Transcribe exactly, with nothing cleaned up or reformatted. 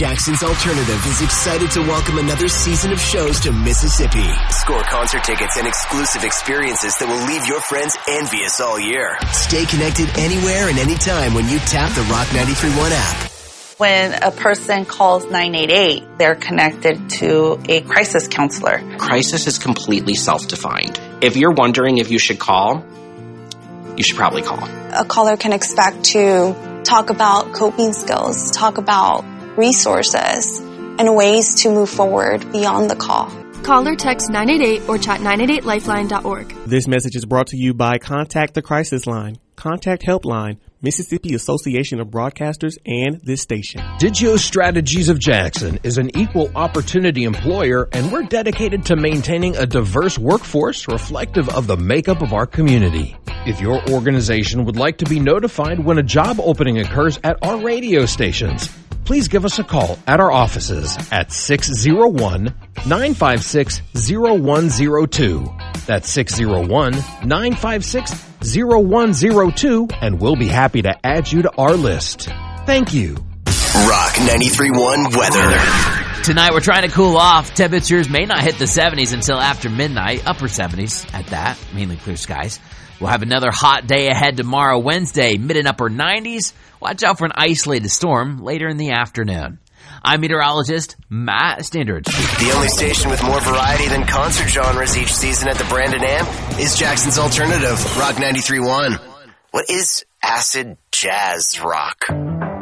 Jackson's Alternative is excited to welcome another season of shows to Mississippi. Score concert tickets and exclusive experiences that will leave your friends envious all year. Stay connected anywhere and anytime when you tap the Rock ninety-three point one app. When a person calls nine eight eight, they're connected to a crisis counselor. Crisis is completely self-defined. If you're wondering if you should call, you should probably call. A caller can expect to talk about coping skills, talk about resources, and ways to move forward beyond the call. Call or text nine eight eight or chat nine eight eight lifeline dot org. This message is brought to you by Contact the Crisis Line, Contact Helpline, Mississippi Association of Broadcasters, and this station. Digio Strategies of Jackson is an equal opportunity employer, and we're dedicated to maintaining a diverse workforce reflective of the makeup of our community. If your organization would like to be notified when a job opening occurs at our radio stations, please give us a call at our offices at six oh one, nine five six, oh one oh two. That's six oh one, nine five six, oh one oh two, and we'll be happy to add you to our list. Thank you. Rock ninety-three point one weather. Tonight we're trying to cool off. Temperatures may not hit the seventies until after midnight, upper seventies at that, mainly clear skies. We'll have another hot day ahead tomorrow, Wednesday, mid and upper nineties. Watch out for an isolated storm later in the afternoon. I'm meteorologist Matt Standard. The only station with more variety than concert genres each season at the Brandon Amp is Jackson's Alternative, Rock ninety-three point one. What is acid jazz rock?